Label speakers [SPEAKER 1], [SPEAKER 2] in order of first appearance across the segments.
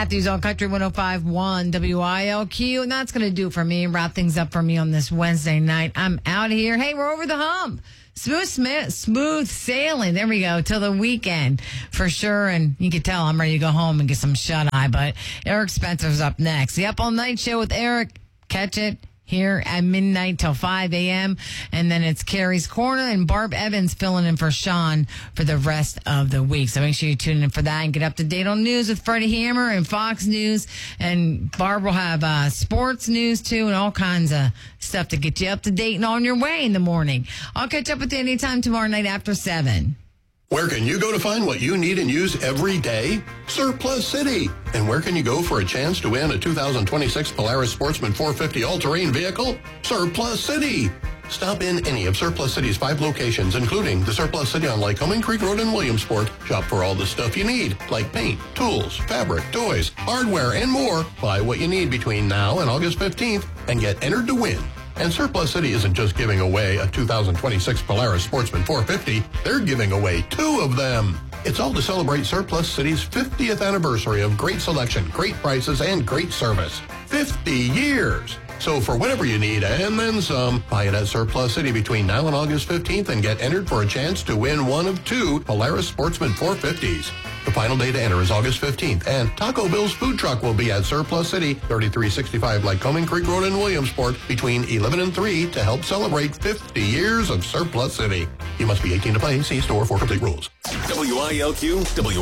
[SPEAKER 1] Matthews on Country 105.1 WILQ. And that's going to do it for me and wrap things up for me on this Wednesday night. I'm out of here. Hey, we're over the hump. Smooth sailing. There we go. Till the weekend for sure. And you can tell I'm ready to go home and get some shut eye. But Eric Spencer's up next. The Up All Night Show with Eric. Catch it here at midnight till 5 a.m. And then it's Carrie's Corner and Barb Evans filling in for Sean for the rest of the week. So make sure you tune in for that and get up to date on news with Freddie Hammer and Fox News. And Barb will have sports news too and all kinds of stuff to get you up to date and on your way in the morning. I'll catch up with you anytime tomorrow night after 7.
[SPEAKER 2] Where can you go to find what you need and use every day? Surplus City. And where can you go for a chance to win a 2026 Polaris Sportsman 450 all-terrain vehicle? Surplus City. Stop in any of Surplus City's 5 locations, including the Surplus City on Lycoming Creek Road in Williamsport. Shop for all the stuff you need, like paint, tools, fabric, toys, hardware, and more. Buy what you need between now and August 15th and get entered to win. And Surplus City isn't just giving away a 2026 Polaris Sportsman 450. They're giving away 2 of them. It's all to celebrate Surplus City's 50th anniversary of great selection, great prices, and great service. 50 years. So for whatever you need and then some, buy it at Surplus City between now and August 15th and get entered for a chance to win one of 2 Polaris Sportsman 450s. The final day to enter is August 15th, and Taco Bill's food truck will be at Surplus City, 3365 Lycoming Creek Road in Williamsport, between 11 and 3 to help celebrate 50 years of Surplus City. You must be 18 to play. See store for complete rules.
[SPEAKER 3] WILQ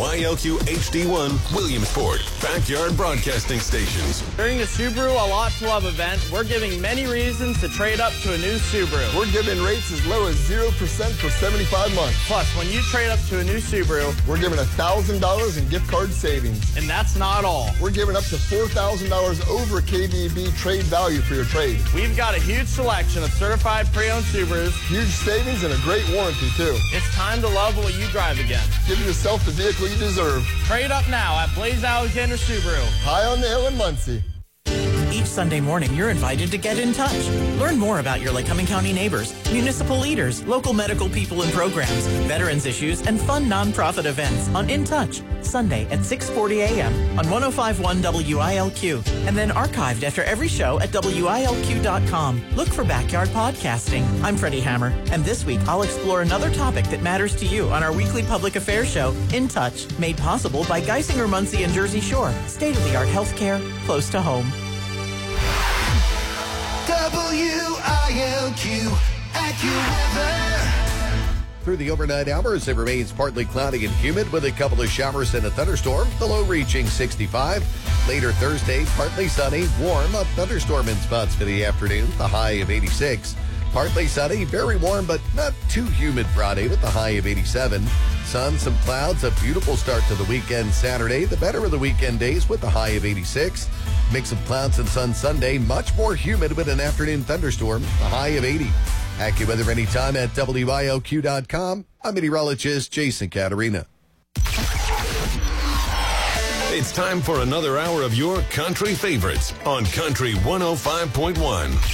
[SPEAKER 3] HD1, Williamsport, backyard broadcasting stations.
[SPEAKER 4] During the Subaru A Lot to Love event, we're giving many reasons to trade up to a new Subaru.
[SPEAKER 5] We're giving rates as low as 0% for 75 months.
[SPEAKER 4] Plus, when you trade up to a new Subaru,
[SPEAKER 5] we're giving $1,000 in gift card savings.
[SPEAKER 4] And that's not all.
[SPEAKER 5] We're giving up to $4,000 over KDB trade value for your trade.
[SPEAKER 4] We've got a huge selection of certified pre-owned Subarus.
[SPEAKER 5] Huge savings and a great warranty, too.
[SPEAKER 4] It's time to love what you drive again.
[SPEAKER 5] Give yourself the vehicle you deserve.
[SPEAKER 4] Trade up now at Blaze Alexander Subaru.
[SPEAKER 5] High on the hill in Muncie.
[SPEAKER 6] Each Sunday morning, you're invited to get in touch. Learn more about your Lycoming County neighbors, municipal leaders, local medical people and programs, veterans issues, and fun nonprofit events on In Touch, Sunday at 6:40 a.m. on 105.1 WILQ, and then archived after every show at WILQ.com. Look for Backyard Podcasting. I'm Freddie Hammer, and this week I'll explore another topic that matters to you on our weekly public affairs show, In Touch, made possible by Geisinger, Muncie, and Jersey Shore. State-of-the-art healthcare close to home.
[SPEAKER 7] WILQ AccuWeather.
[SPEAKER 8] Through the overnight hours, it remains partly cloudy and humid with a couple of showers and a thunderstorm, the low reaching 65. Later Thursday, partly sunny, warm, a thunderstorm in spots for the afternoon, the high of 86. Partly sunny, very warm, but not too humid Friday with the high of 87. Sun, some clouds, a beautiful start to the weekend Saturday, the better of the weekend days with the high of 86. Mix of clouds and sun Sunday, much more humid with an afternoon thunderstorm, the high of 80. AccuWeather anytime at WILQ.com. I'm meteorologist Jason Caterina.
[SPEAKER 3] It's time for another hour of your country favorites on Country 105.1.